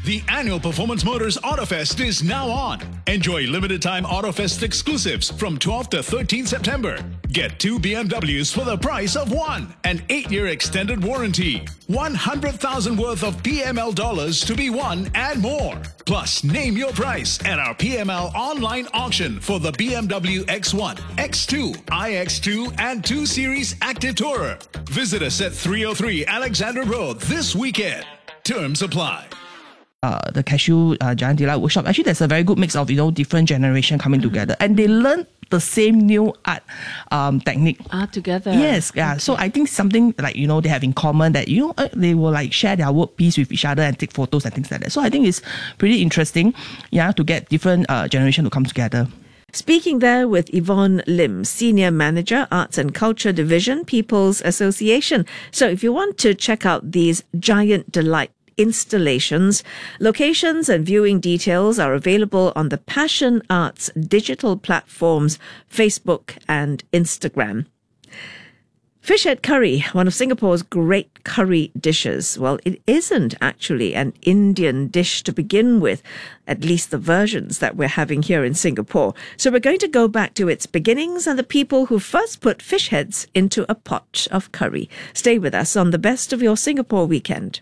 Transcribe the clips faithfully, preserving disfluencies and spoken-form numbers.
The annual Performance Motors Autofest is now on. Enjoy limited-time Autofest exclusives from twelfth to thirteenth September. Get two B M Ws for the price of one. An eight-year extended warranty. one hundred thousand worth of P M L dollars to be won and more. Plus, name your price at our P M L online auction for the B M W X one, X two, I X two and two Series Active Tourer. Visit us at three oh three Alexander Road this weekend. Terms apply. Uh, the Cashew uh, Giant Delight Workshop, actually there's a very good mix of, you know, different generation coming mm-hmm. together, and they learn the same new art um, technique. Ah, together. Yes, yeah. Okay. So I think something like, you know, they have in common that, you know, uh, they will like share their work piece with each other and take photos and things like that. So I think it's pretty interesting, yeah, to get different uh, generation to come together. Speaking there with Yvonne Lim, Senior Manager, Arts and Culture Division, People's Association. So if you want to check out these Giant Delight installations, locations and viewing details are available on the Passion Arts digital platforms, Facebook and Instagram. Fish head curry, one of Singapore's great curry dishes. Well, it isn't actually an Indian dish to begin with, at least the versions that we're having here in Singapore. So we're going to go back to its beginnings and the people who first put fish heads into a pot of curry. Stay with us on the Best of Your Singapore Weekend.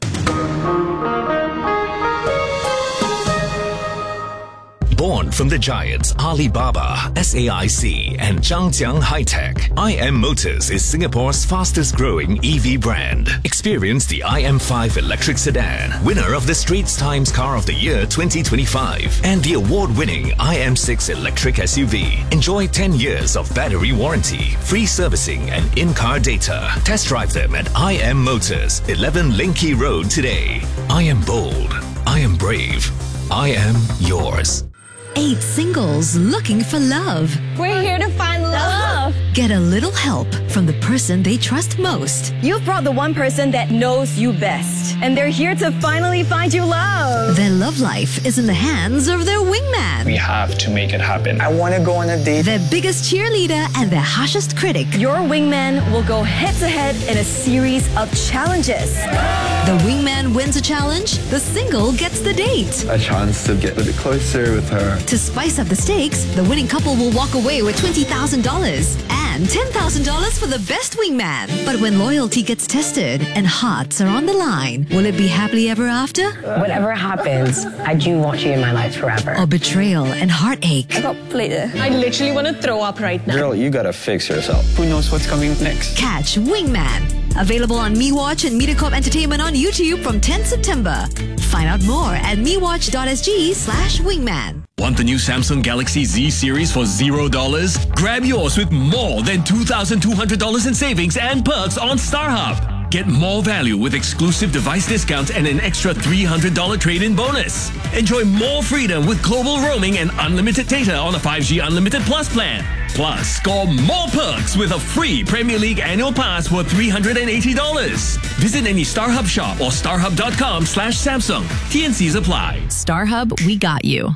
Born from the giants Alibaba, S A I C and Zhangjiang High-Tech, I M Motors is Singapore's fastest growing E V brand. Experience the I M five electric sedan, winner of the Straits Times Car of the Year twenty twenty-five, and the award-winning I M six electric S U V. Enjoy ten years of battery warranty, free servicing and in-car data. Test drive them at I M Motors, eleven Linky Road today. I am bold. I am brave. I am yours. Eight singles looking for love. We're here to find love. Get a little help from the person they trust most. You've brought the one person that knows you best, and they're here to finally find you love. Their love life is in the hands of their wingman. We have to make it happen. I want to go on a date. Their biggest cheerleader and their harshest critic. Your wingman will go head-to-head in a series of challenges. The wingman wins a challenge, the single gets the date. A chance to get a bit closer with her. To spice up the stakes, the winning couple will walk away with twenty thousand dollars and ten thousand dollars for the best wingman. But when loyalty gets tested and hearts are on the line, will it be happily ever after? Whatever happens, I do want you in my life forever. Or betrayal and heartache? I got played. I literally want to throw up right now. Girl, you gotta fix yourself. Who knows what's coming next? Catch Wingman. Available on MeWatch and MediaCorp Entertainment on YouTube from tenth September. Find out more at mewatch.sg slash wingman. Want the new Samsung Galaxy Z series for zero dollars? Grab yours with more than two thousand two hundred dollars in savings and perks on StarHub. Get more value with exclusive device discounts and an extra three hundred dollars trade-in bonus. Enjoy more freedom with global roaming and unlimited data on a five G Unlimited Plus plan. Plus, score more perks with a free Premier League annual pass worth three hundred eighty dollars. Visit any StarHub shop or starhub.com slash Samsung. T N Cs apply. StarHub, we got you.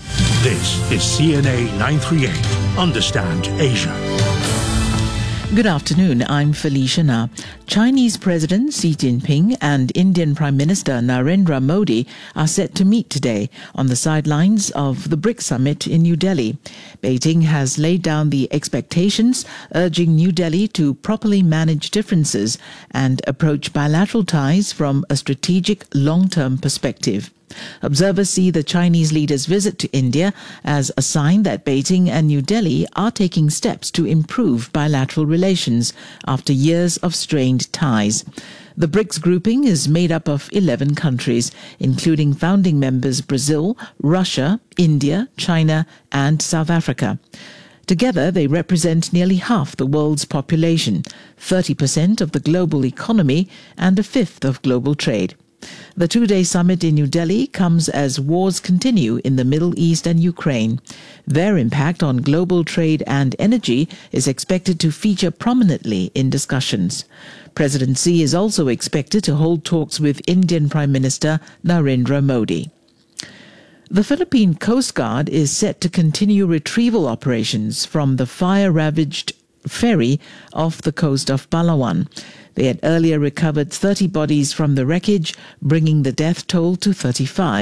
This is C N A nine thirty-eight. Understand Asia. Good afternoon, I'm Felicia Na. Chinese President Xi Jinping and Indian Prime Minister Narendra Modi are set to meet today on the sidelines of the BRICS summit in New Delhi. Beijing has laid down the expectations, urging New Delhi to properly manage differences and approach bilateral ties from a strategic long-term perspective. Observers see the Chinese leader's visit to India as a sign that Beijing and New Delhi are taking steps to improve bilateral relations after years of strained ties. The BRICS grouping is made up of eleven countries, including founding members Brazil, Russia, India, China and South Africa. Together, they represent nearly half the world's population, thirty percent of the global economy and a fifth of global trade. The two-day summit in New Delhi comes as wars continue in the Middle East and Ukraine. Their impact on global trade and energy is expected to feature prominently in discussions. President Xi is also expected to hold talks with Indian Prime Minister Narendra Modi. The Philippine Coast Guard is set to continue retrieval operations from the fire-ravaged ferry off the coast of Palawan. They had earlier recovered thirty bodies from the wreckage, bringing the death toll to thirty-five.